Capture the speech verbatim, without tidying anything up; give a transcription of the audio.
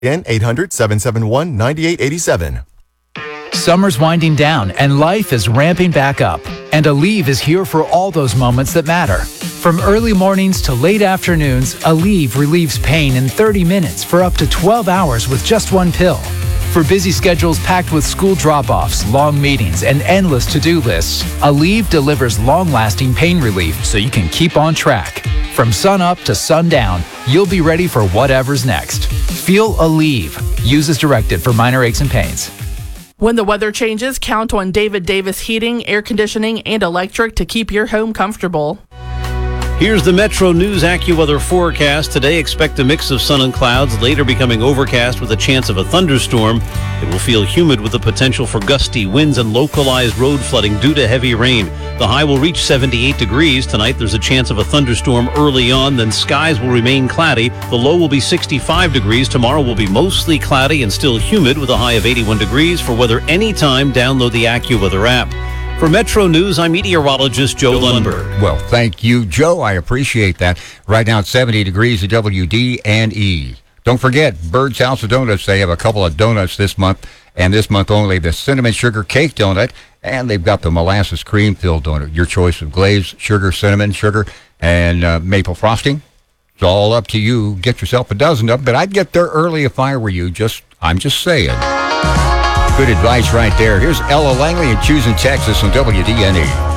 Again, eight hundred, seven seven one, nine eight eight seven. Summer's winding down and life is ramping back up. And Aleve is here for all those moments that matter. From early mornings to late afternoons, Aleve relieves pain in thirty minutes for up to twelve hours with just one pill. For busy schedules packed with school drop-offs, long meetings, and endless to-do lists, Aleve delivers long-lasting pain relief so you can keep on track. From sun up to sundown, you'll be ready for whatever's next. Feel Aleve. Use as directed for minor aches and pains. When the weather changes, count on David Davis Heating, Air Conditioning, and Electric to keep your home comfortable. Here's the Metro News AccuWeather forecast. Today, expect a mix of sun and clouds, later becoming overcast with a chance of a thunderstorm. It will feel humid with the potential for gusty winds and localized road flooding due to heavy rain. The high will reach seventy-eight degrees. Tonight, there's a chance of a thunderstorm early on, then skies will remain cloudy. The low will be sixty-five degrees. Tomorrow will be mostly cloudy and still humid with a high of eighty-one degrees. For weather anytime, download the AccuWeather app. For Metro News, I'm meteorologist Joe Lundberg. Well, thank you, Joe. I appreciate that. Right now, it's seventy degrees at W D and E. Don't forget, Bird's House of Donuts. They have a couple of donuts this month, and this month only the cinnamon sugar cake donut, and they've got the molasses cream filled donut. Your choice of glaze, sugar, cinnamon, sugar, and uh, maple frosting. It's all up to you. Get yourself a dozen of them, but I'd get there early if I were you. Just, I'm just saying. Good advice right there. Here's Ella Langley in Choosing Texas on W D N E.